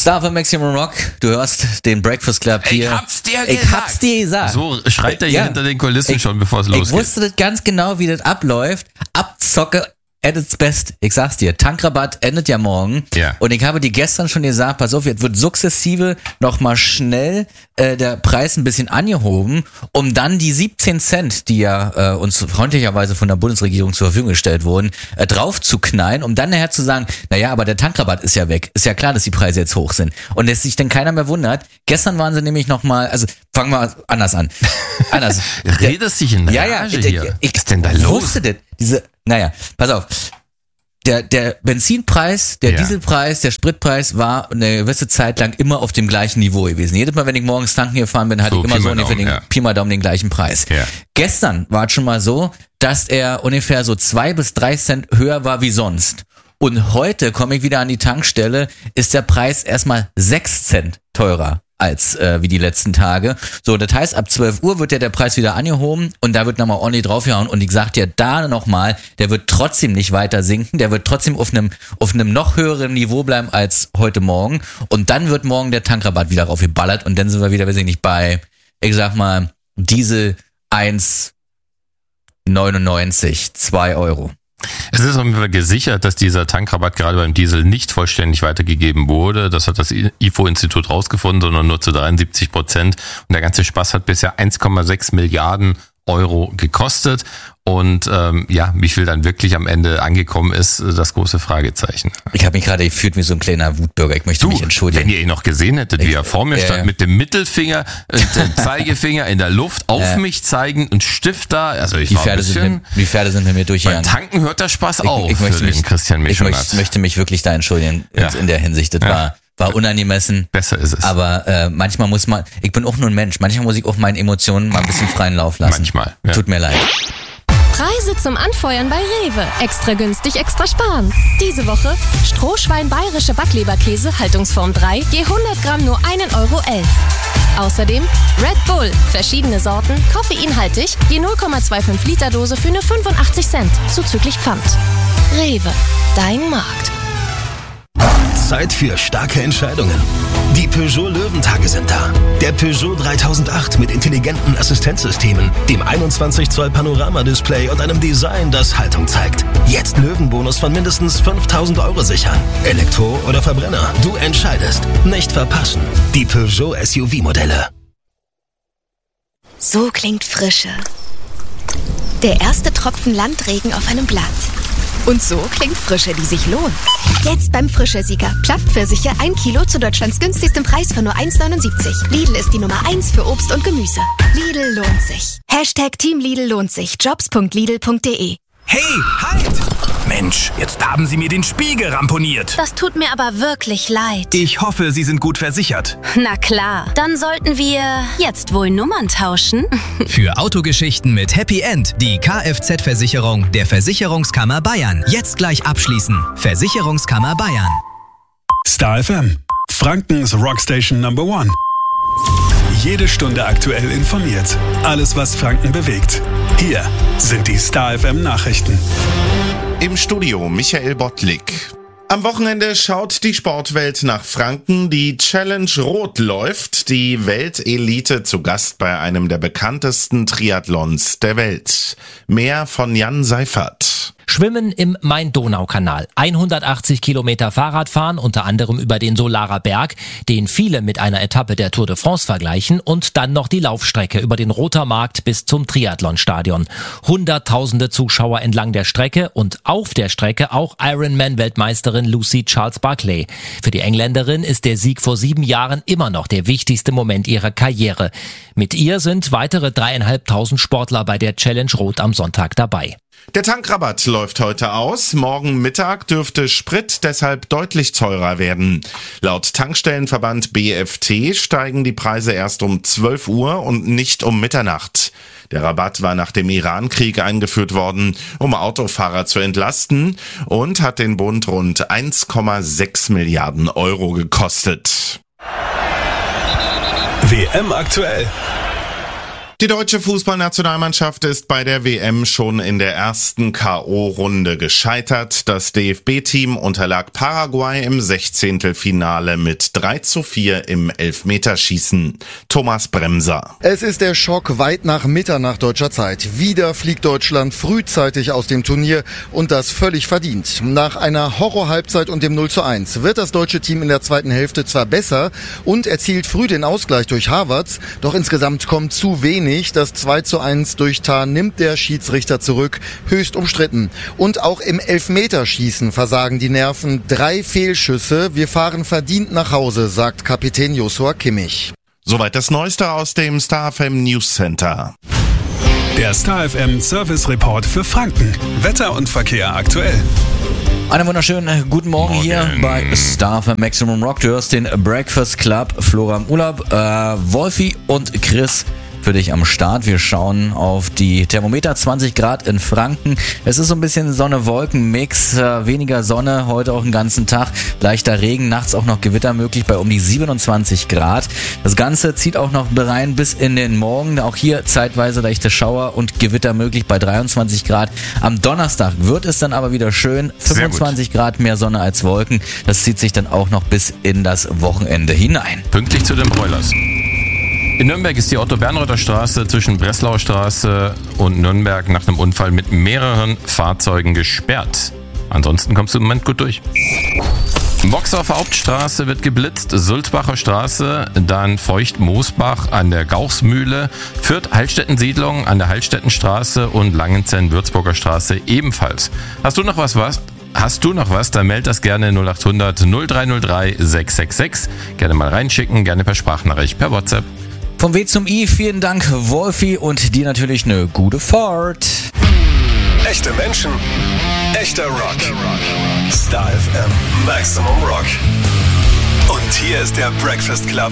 Star für Maximum Rock, du hörst den Breakfast Club hier. Ich hab's dir gesagt. So schreit er hier hinter den Kulissen schon, bevor es losgeht. Ich wusste das ganz genau, wie das abläuft. Abzocke at its best. Ich sag's dir, Tankrabatt endet ja morgen. Ja. Und ich habe dir gestern schon gesagt, pass auf, jetzt wird sukzessive nochmal schnell der Preis ein bisschen angehoben, um dann die 17 Cent, die ja uns freundlicherweise von der Bundesregierung zur Verfügung gestellt wurden, drauf zu knallen, um dann nachher zu sagen, naja, aber der Tankrabatt ist ja weg. Ist ja klar, dass die Preise jetzt hoch sind. Und dass sich dann keiner mehr wundert. Gestern waren sie nämlich nochmal, also fangen wir anders an. Redest dich in Rage hier. Was ist denn da los? Wusste das? Pass auf. Der Benzinpreis, der Dieselpreis, der Spritpreis war eine gewisse Zeit lang immer auf dem gleichen Niveau gewesen. Jedes Mal, wenn ich morgens tanken gefahren bin, hatte ich immer so ungefähr Pi mal Daumen den gleichen Preis. Ja. Gestern war es schon mal so, dass er ungefähr so 2 bis 3 Cent höher war wie sonst. Und heute komme ich wieder an die Tankstelle, ist der Preis erstmal 6 Cent teurer als wie die letzten Tage. So, das heißt, ab 12 Uhr wird der Preis wieder angehoben und da wird nochmal ordentlich draufgehauen und ich sag dir da nochmal, der wird trotzdem nicht weiter sinken, der wird trotzdem auf einem noch höheren Niveau bleiben als heute Morgen und dann wird morgen der Tankrabatt wieder raufgeballert und dann sind wir wieder, weiß ich nicht, bei, ich sag mal, Diesel 1,99, 2 Euro. Es ist auf jeden Fall gesichert, dass dieser Tankrabatt gerade beim Diesel nicht vollständig weitergegeben wurde. Das hat das IFO-Institut rausgefunden, sondern nur zu 73%. Und der ganze Spaß hat bisher 1,6 Milliarden Euro gekostet. Und wie viel dann wirklich am Ende angekommen ist, das große Fragezeichen. Ich habe mich gerade gefühlt wie so ein kleiner Wutbürger. Ich möchte mich entschuldigen. Wenn ihr ihn noch gesehen hättet, wie er vor mir stand, mit dem Mittelfinger und dem Zeigefinger in der Luft auf mich zeigen und Stift da. Also die Pferde sind mit mir durchgegangen. Beim Tanken hört der Spaß auf. Ich möchte mich wirklich da entschuldigen in der Hinsicht. Das war unangemessen. Besser ist es. Aber manchmal ich bin auch nur ein Mensch, manchmal muss ich auch meinen Emotionen mal ein bisschen freien Lauf lassen. Manchmal. Ja. Tut mir leid. Preise zum Anfeuern bei Rewe. Extra günstig, extra sparen. Diese Woche Strohschwein bayerische Backleberkäse, Haltungsform 3, je 100 Gramm nur 1,11 Euro. Außerdem Red Bull, verschiedene Sorten, koffeinhaltig, je 0,25 Liter Dose für nur 85 Cent, zuzüglich Pfand. Rewe, dein Markt. Zeit für starke Entscheidungen. Die Peugeot Löwentage sind da. Der Peugeot 3008 mit intelligenten Assistenzsystemen, dem 21 Zoll Panoramadisplay und einem Design, das Haltung zeigt. Jetzt Löwenbonus von mindestens 5.000 Euro sichern. Elektro oder Verbrenner, du entscheidest. Nicht verpassen. Die Peugeot SUV-Modelle. So klingt Frische. Der erste Tropfen Landregen auf einem Blatt. Und so klingt Frische, die sich lohnt. Jetzt beim Frische-Sieger. Plattpfirsiche 1 Kilo zu Deutschlands günstigstem Preis von nur 1,79. Lidl ist die Nummer 1 für Obst und Gemüse. Lidl lohnt sich. #Team Lidl lohnt sich. Jobs.lidl.de. Hey, halt! Mensch, jetzt haben Sie mir den Spiegel ramponiert. Das tut mir aber wirklich leid. Ich hoffe, Sie sind gut versichert. Na klar, dann sollten wir jetzt wohl Nummern tauschen. Für Autogeschichten mit Happy End die Kfz-Versicherung der Versicherungskammer Bayern. Jetzt gleich abschließen. Versicherungskammer Bayern. Star FM, Frankens Rockstation Number 1. Jede Stunde aktuell informiert. Alles, was Franken bewegt. Hier sind die Star FM Nachrichten. Im Studio Michael Bottlik. Am Wochenende schaut die Sportwelt nach Franken. Die Challenge Rot läuft. Die Weltelite zu Gast bei einem der bekanntesten Triathlons der Welt. Mehr von Jan Seifert. Schwimmen im Main-Donau-Kanal, 180 Kilometer Fahrradfahren, unter anderem über den Solarer Berg, den viele mit einer Etappe der Tour de France vergleichen, und dann noch die Laufstrecke über den Roter Markt bis zum Triathlonstadion. Hunderttausende Zuschauer entlang der Strecke und auf der Strecke auch Ironman-Weltmeisterin Lucy Charles-Barclay. Für die Engländerin ist der Sieg vor 7 Jahren immer noch der wichtigste Moment ihrer Karriere. Mit ihr sind weitere 3.500 Sportler bei der Challenge Rot am Sonntag dabei. Der Tankrabatt läuft heute aus. Morgen Mittag dürfte Sprit deshalb deutlich teurer werden. Laut Tankstellenverband BFT steigen die Preise erst um 12 Uhr und nicht um Mitternacht. Der Rabatt war nach dem Iran-Krieg eingeführt worden, um Autofahrer zu entlasten, und hat den Bund rund 1,6 Milliarden Euro gekostet. WM aktuell. Die deutsche Fußballnationalmannschaft ist bei der WM schon in der ersten K.O.-Runde gescheitert. Das DFB-Team unterlag Paraguay im 16. mit 3:4 im Elfmeterschießen. Thomas Bremser. Es ist der Schock weit nach Mitternacht deutscher Zeit. Wieder fliegt Deutschland frühzeitig aus dem Turnier und das völlig verdient. Nach einer Horror-Halbzeit und dem 0:1 wird das deutsche Team in der zweiten Hälfte zwar besser und erzielt früh den Ausgleich durch Havertz, doch insgesamt kommt zu wenig. Das 2:1 durch Tah nimmt der Schiedsrichter zurück, höchst umstritten. Und auch im Elfmeterschießen versagen die Nerven. 3 Fehlschüsse, wir fahren verdient nach Hause, sagt Kapitän Joshua Kimmich. Soweit das Neueste aus dem Star FM News Center. Der Star FM Service Report für Franken. Wetter und Verkehr aktuell. Einen wunderschönen guten Morgen hier bei Star FM Maximum Rock. Du hörst den Breakfast Club. Flora im Urlaub, Wolfi und Chris für dich am Start. Wir schauen auf die Thermometer, 20 Grad in Franken. Es ist so ein bisschen Sonne-Wolken-Mix, weniger Sonne, heute auch den ganzen Tag. Leichter Regen, nachts auch noch Gewitter möglich bei um die 27 Grad. Das Ganze zieht auch noch rein bis in den Morgen. Auch hier zeitweise leichte Schauer und Gewitter möglich bei 23 Grad. Am Donnerstag wird es dann aber wieder schön. 25 Grad mehr Sonne als Wolken. Das zieht sich dann auch noch bis in das Wochenende hinein. Pünktlich zu den Broilers. In Nürnberg ist die Otto-Bernreuther-Straße zwischen Breslauer Straße und Nürnberg nach einem Unfall mit mehreren Fahrzeugen gesperrt. Ansonsten kommst du im Moment gut durch. Boxdorfer Hauptstraße wird geblitzt, Sulzbacher Straße, dann Feucht-Moosbach an der Gauchsmühle, Fürth-Heilstätten-Siedlung an der Heilstättenstraße und Langenzenn-Würzburger Straße ebenfalls. Hast du noch was, dann meld das gerne 0800 0303 666. Gerne mal reinschicken, gerne per Sprachnachricht, per WhatsApp. Vom W zum I, vielen Dank Wolfi und dir natürlich eine gute Fahrt. Echte Menschen, echter Rock. Star FM Maximum Rock. Und hier ist der Breakfast Club.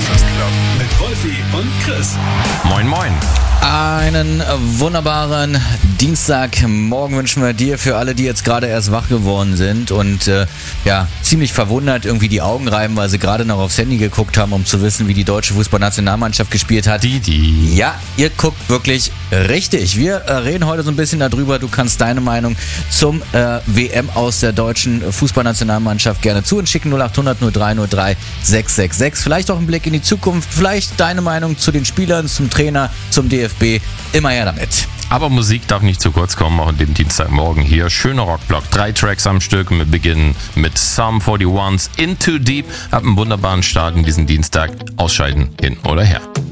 Mit Wolfi und Chris. Moin, moin. Einen wunderbaren Dienstagmorgen wünschen wir dir, für alle, die jetzt gerade erst wach geworden sind und ziemlich verwundert irgendwie die Augen reiben, weil sie gerade noch aufs Handy geguckt haben, um zu wissen, wie die deutsche Fußballnationalmannschaft gespielt hat. Ja, ihr guckt wirklich richtig. Wir reden heute so ein bisschen darüber. Du kannst deine Meinung zum WM aus der deutschen Fußballnationalmannschaft gerne zu uns schicken. 0800 0303 666. Vielleicht auch ein Blick in die Zukunft. Vielleicht deine Meinung zu den Spielern, zum Trainer, zum DFB. Immer her damit. Aber Musik darf nicht zu kurz kommen, auch an dem Dienstagmorgen hier. Schöner Rockblock, 3 Tracks am Stück. Wir beginnen mit Sum 41's In Too Deep. Hab einen wunderbaren Start in diesen Dienstag. Ausscheiden, hin oder her.